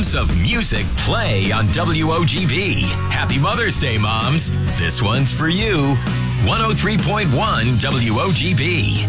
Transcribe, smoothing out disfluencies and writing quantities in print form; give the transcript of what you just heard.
Moms of Music play on WOGB. Happy Mother's Day, moms. This one's for you. 103.1 WOGB.